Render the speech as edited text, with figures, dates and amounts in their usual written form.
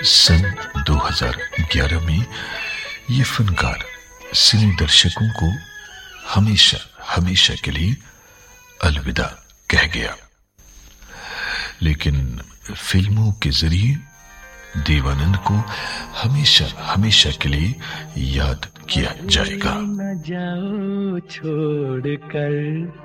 सन 2011 में ये फनकार सिने दर्शकों को हमेशा हमेशा के लिए अलविदा कह गया। लेकिन फिल्मों के जरिए देवानंद को हमेशा हमेशा के लिए याद किया जाएगा। न जाओ छोड़ कर।